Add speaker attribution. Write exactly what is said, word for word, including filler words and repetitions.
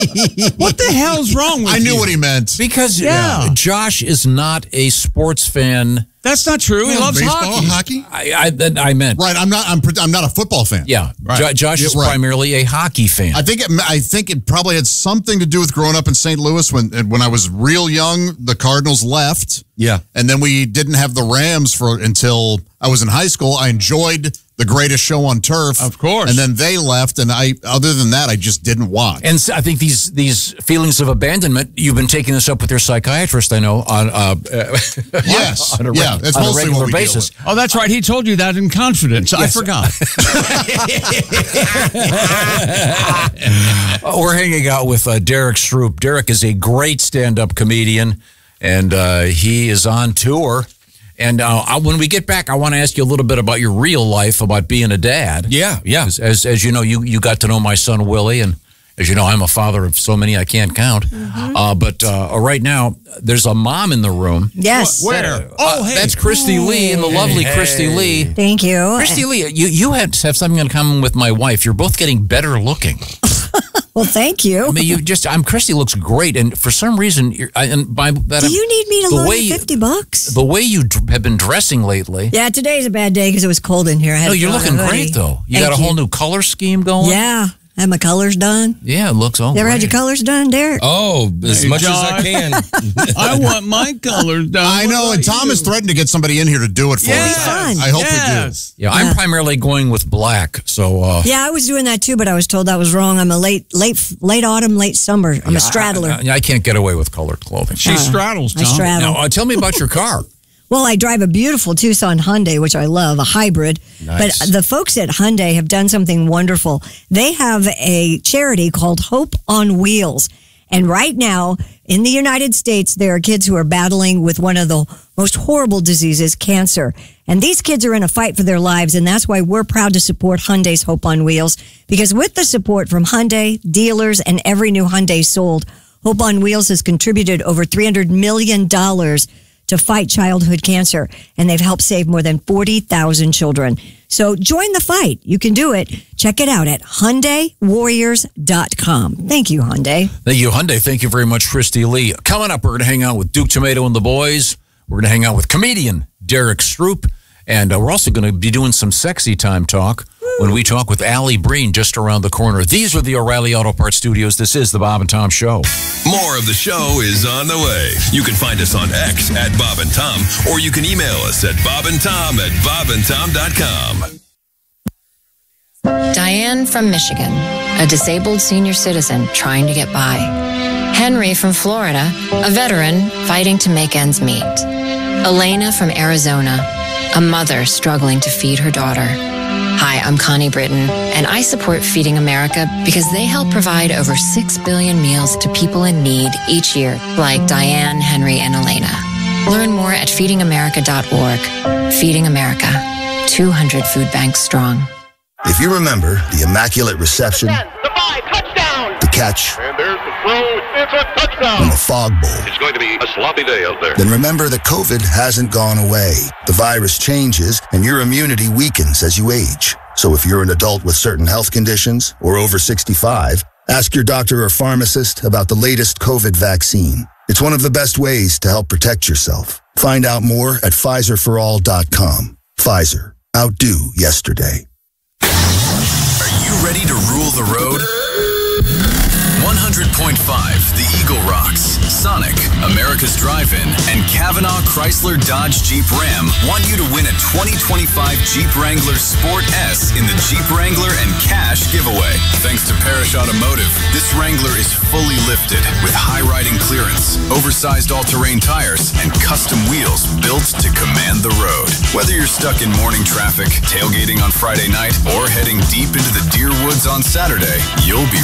Speaker 1: What the hell's wrong with
Speaker 2: I knew
Speaker 1: you?
Speaker 2: what he meant.
Speaker 3: Because
Speaker 1: Yeah.
Speaker 3: uh, Josh is not a sports fan.
Speaker 1: That's not true. He
Speaker 2: Yeah,
Speaker 1: loves
Speaker 2: baseball,
Speaker 1: hockey.
Speaker 2: hockey.
Speaker 3: I, I, that I meant.
Speaker 2: Right. I'm not. I'm. I'm not a football fan.
Speaker 3: Yeah.
Speaker 1: Right.
Speaker 3: Jo- Josh
Speaker 2: Yeah,
Speaker 3: is
Speaker 2: right.
Speaker 3: primarily a hockey fan.
Speaker 2: I think it. I think it probably had something to do with growing up in Saint Louis when when I was real young. The Cardinals left.
Speaker 1: Yeah.
Speaker 2: And then we didn't have the Rams for until I was in high school. I enjoyed The Greatest Show on Turf,
Speaker 1: Of course.
Speaker 2: And then they left, and I. Other than that, I just didn't watch.
Speaker 3: And so I think these these feelings of abandonment, you've been taking this up with your psychiatrist, I know, on uh,
Speaker 2: Yes.
Speaker 3: on a,
Speaker 2: Yeah,
Speaker 3: reg-
Speaker 2: it's
Speaker 3: on a
Speaker 2: mostly
Speaker 3: regular
Speaker 2: what we deal
Speaker 3: basis.
Speaker 1: Oh, that's right. He told you that in confidence. I
Speaker 3: Yes.
Speaker 1: forgot.
Speaker 3: Uh, We're hanging out with uh, Derek Stroop. Derek is a great stand-up comedian, and uh, he is on tour. And uh, I, when we get back, I want to ask you a little bit about your real life, about being a dad.
Speaker 1: Yeah, yeah.
Speaker 3: As, as, as you know, you, you got to know my son, Willie, and as you know, I'm a father of so many I can't count.
Speaker 4: Mm-hmm.
Speaker 3: Uh, but uh, right now, there's a mom in the room.
Speaker 4: Yes.
Speaker 1: Where?
Speaker 3: Oh, hey. That's Christy Lee, and the lovely
Speaker 1: Hey.
Speaker 3: Christy Lee.
Speaker 4: Thank you.
Speaker 3: Christy Lee, you, you had have something in common with my wife. You're both getting better looking.
Speaker 4: Well, thank you.
Speaker 3: I mean, you just, I'm, Christy looks great, and for some reason, you're, I, and by that,
Speaker 4: Do
Speaker 3: I'm-
Speaker 4: you need me to
Speaker 3: the
Speaker 4: loan
Speaker 3: way
Speaker 4: you
Speaker 3: you-
Speaker 4: fifty bucks?
Speaker 3: the way you d- have been dressing lately.
Speaker 4: Yeah, today's a bad day because it was cold in here. I had
Speaker 3: No,
Speaker 4: to
Speaker 3: you're
Speaker 4: throw on a
Speaker 3: looking
Speaker 4: hoodie.
Speaker 3: great though. You
Speaker 4: Thank
Speaker 3: got a whole new color scheme going.
Speaker 4: Yeah, I had my colors done.
Speaker 3: yeah, it looks all.
Speaker 4: You ever had
Speaker 3: right.
Speaker 4: your colors done, Derek?
Speaker 5: Oh, as
Speaker 1: Hey,
Speaker 5: much
Speaker 1: John.
Speaker 5: as I can.
Speaker 1: I want my colors done.
Speaker 2: I
Speaker 1: What
Speaker 2: know,
Speaker 1: about
Speaker 2: and Tom
Speaker 1: you?
Speaker 2: has threatened to get somebody in here to do it for
Speaker 1: Yeah.
Speaker 2: us.
Speaker 4: Fun.
Speaker 2: I hope
Speaker 1: yes.
Speaker 3: Yeah, I'm primarily going with black. So uh,
Speaker 4: Yeah, I was doing that too, but I was told that was wrong. I'm a late, late, late autumn, late summer. I'm a straddler.
Speaker 3: I, I, I can't get away with colored clothing.
Speaker 1: She straddles,
Speaker 4: I
Speaker 1: Tom.
Speaker 4: straddle.
Speaker 3: Now, uh, tell me about your car.
Speaker 4: Well, I drive a beautiful Tucson Hyundai, which I love, a hybrid.
Speaker 3: Nice.
Speaker 4: But the folks at Hyundai have done something wonderful. They have a charity called Hope on Wheels. And right now, in the United States, there are kids who are battling with one of the most horrible diseases, cancer. And these kids are in a fight for their lives, and that's why we're proud to support Hyundai's Hope on Wheels. Because with the support from Hyundai, dealers, and every new Hyundai sold, Hope on Wheels has contributed over three hundred million dollars to fight childhood cancer, and they've helped save more than forty thousand children. So join the fight. You can do it. Check it out at Hyundai Warriors dot com. Thank you, Hyundai.
Speaker 3: Thank you, Hyundai. Thank you very much, Christy Lee. Coming up, we're going to hang out with Duke Tomato and the boys. We're going to hang out with comedian Derek Stroop. And uh, we're also going to be doing some sexy time talk when we talk with Allie Breen just around the corner. These are the O'Reilly Auto Parts Studios. This is the Bob and Tom Show.
Speaker 6: More of the show is on the way. You can find us on X at Bob and Tom, or you can email us at bobandtom at bobandtom dot com.
Speaker 7: Diane from Michigan, a disabled senior citizen trying to get by. Henry from Florida, a veteran fighting to make ends meet. Elena from Arizona, a mother struggling to feed her daughter. Hi, I'm Connie Britton, and I support Feeding America because they help provide over six billion meals to people in need each year, like Diane, Henry, and Elena. Learn more at feeding america dot org. Feeding America, two hundred food banks strong.
Speaker 8: If you remember the Immaculate Reception,
Speaker 9: The five, touchdown!
Speaker 8: the catch,
Speaker 9: And there's the throw. It's a touchdown!
Speaker 8: and the Fog Bowl,
Speaker 9: It's going to be a sloppy day out there.
Speaker 8: then remember that COVID hasn't gone away. The virus changes and your immunity weakens as you age. So if you're an adult with certain health conditions or over sixty-five, ask your doctor or pharmacist about the latest COVID vaccine. It's one of the best ways to help protect yourself. Find out more at Pfizer for all dot com. Pfizer. Outdo yesterday.
Speaker 6: Are you ready to rule the road? one hundred point five, The Eagle Rocks, Sonic, America's Drive-In, and Kavanaugh Chrysler Dodge Jeep Ram want you to win a twenty twenty-five Jeep Wrangler Sport S in the Jeep Wrangler and Cash giveaway. Thanks to Parrish Automotive, this Wrangler is fully lifted with high riding clearance, oversized all-terrain tires, and custom wheels built to command the road. Whether you're stuck in morning traffic, tailgating on Friday night, or heading deep into the deer woods on Saturday, you'll be